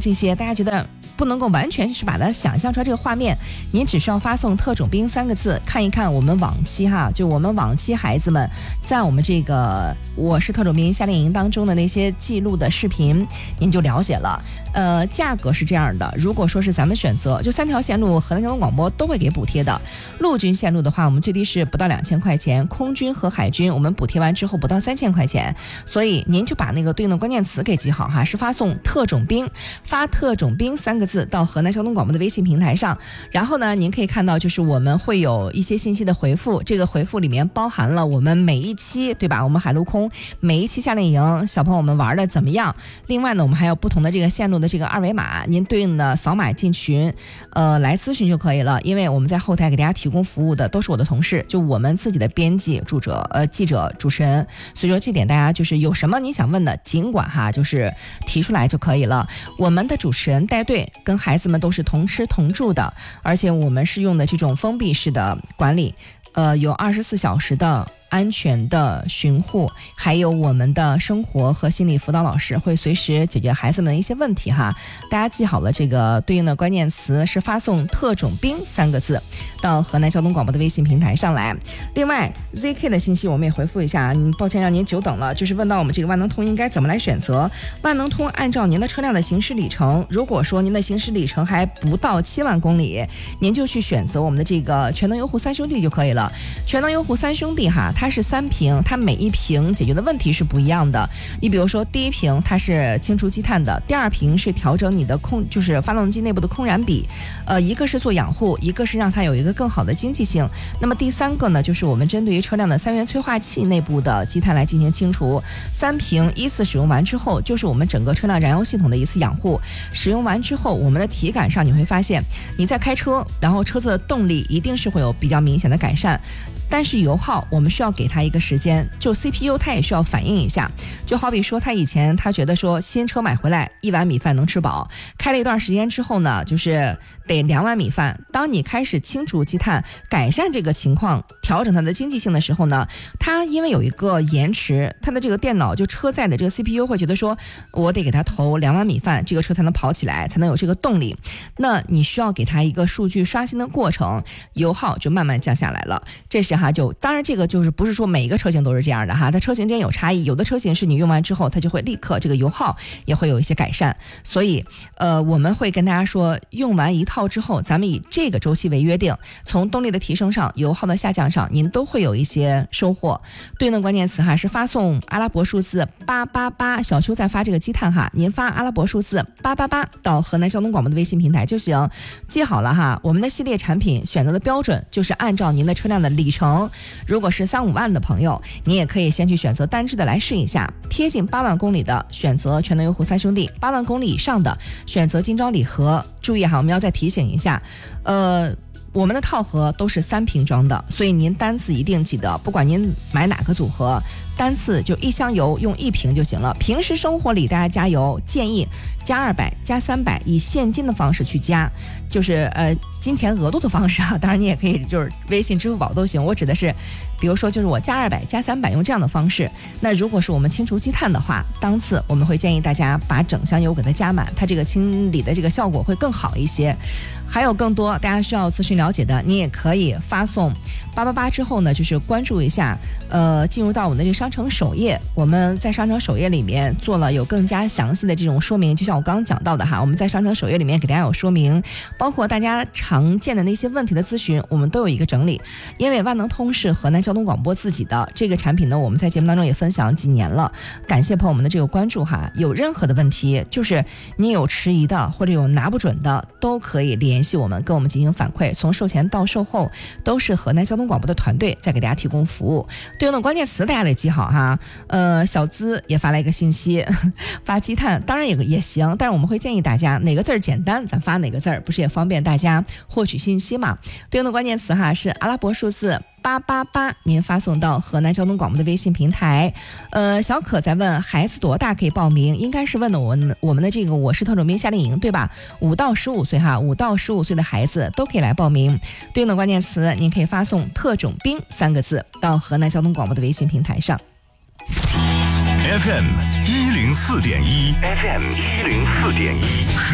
这些大家觉得不能够完全是把它想象出来这个画面，您只需要发送特种兵3个字，看一看我们往期就我们往期孩子们在我们这个我是特种兵夏令营当中的那些记录的视频，您就了解了。价格是这样的，如果说是咱们选择就3条线路，河南交通广播都会给补贴的。陆军线路的话，我们最低是不到2000块钱，空军和海军我们补贴完之后不到3000块钱，所以您就把那个对应的关键词给记好是发送特种兵，发特种兵3个字到河南交通广播的微信平台上，然后呢，您可以看到就是我们会有一些信息的回复，这个回复里面包含了我们每一期，对吧？我们海陆空每一期夏令营小朋友们玩的怎么样？另外呢，我们还有不同的这个线路的这个二维码，您对应的扫码进群，来咨询就可以了。因为我们在后台给大家提供服务的都是我的同事，就我们自己的编辑、记者、主持人，所以说这点大家就是有什么你想问的，尽管就是提出来就可以了。我们的主持人带队，跟孩子们都是同吃同住的，而且我们是用的这种封闭式的管理，有24小时的安全的巡护，还有我们的生活和心理辅导老师会随时解决孩子们的一些问题大家记好了，这个对应的关键词是发送特种兵3个字到河南交通广播的微信平台上来。另外 ZK 的信息我们也回复一下，抱歉让您久等了，就是问到我们这个万能通应该怎么来选择。万能通按照您的车辆的行驶里程，如果说您的行驶里程还不到7万公里，您就去选择我们的这个全能优护3兄弟就可以了。全能优护3兄弟它是3屏，它每一屏解决的问题是不一样的。你比如说第一屏它是清除积碳的，第2屏是调整你的就是发动机内部的空燃比，一个是做养护，一个是让它有一个更好的经济性。那么第3个呢，就是我们针对于车辆的3元催化器内部的积碳来进行清除。3屏依次使用完之后，就是我们整个车辆燃油系统的一次养护。使用完之后，我们的体感上你会发现，你在开车，然后车子的动力一定是会有比较明显的改善。但是油耗我们需要给它一个时间，就 CPU 它也需要反应一下。就好比说他以前他觉得说新车买回来1碗米饭能吃饱，开了一段时间之后呢，就是得2碗米饭。当你开始清除积碳，改善这个情况，调整它的经济性的时候呢，它因为有一个延迟，它的这个电脑就车载的这个 CPU 会觉得说，我得给它投2碗米饭，这个车才能跑起来，才能有这个动力。那你需要给它一个数据刷新的过程，油耗就慢慢降下来了。这是当然这个就是不是说每一个车型都是这样的它车型之间有差异，有的车型是你用完之后它就会立刻这个油耗也会有一些改善。所以我们会跟大家说，用完一套之后，咱们以这个周期为约定，从动力的提升上，油耗的下降上，您都会有一些收获。对应的关键词是发送阿拉伯数字888，小邱在发这个积碳您发阿拉伯数字888到河南交通广播的微信平台就行。记好了我们的系列产品选择的标准就是按照您的车辆的里程，如果是3-5万的朋友，你也可以先去选择单支的来试一下，贴近8万公里的选择全能优护3兄弟，8万公里以上的选择金招礼盒。注意我们要再提醒一下，我们的套盒都是3瓶装的，所以您单次一定记得，不管您买哪个组合，单次就1箱油用1瓶就行了。平时生活里大家加油建议加200加300，以现金的方式去加，就是金钱额度的方式当然你也可以就是微信支付宝都行，我指的是比如说就是我加200加300用这样的方式。那如果是我们清除积碳的话，当次我们会建议大家把整箱油给它加满，它这个清理的这个效果会更好一些。还有更多大家需要咨询了解的，你也可以发送888之后呢，就是关注一下进入到我们的这个商城首页，我们在商城首页里面做了有更加详细的这种说明，就像我刚刚讲到的我们在商城首页里面给大家有说明，包括大家常见的那些问题的咨询，我们都有一个整理。因为万能通是河南交通广播自己的这个产品呢，我们在节目当中也分享几年了，感谢朋友们的这个关注有任何的问题，就是你有迟疑的或者有拿不准的，都可以联系我们，跟我们进行反馈，从售前到售后都是河南交通广播的团队在给大家提供服务。对应的关键词大家得记好小资也发来一个信息，发积碳当然也行，但是我们会建议大家哪个字儿简单咱发哪个字儿，不是也方便大家获取信息嘛。对应的关键词是阿拉伯数字888，您发送到河南交通广播的微信平台。小可在问孩子多大可以报名，应该是问的我们的这个我是特种兵夏令营对吧？5到15岁5到15岁的孩子都可以来报名。对应的关键词您可以发送特种兵3个字到河南交通广播的微信平台上。 FM 104.1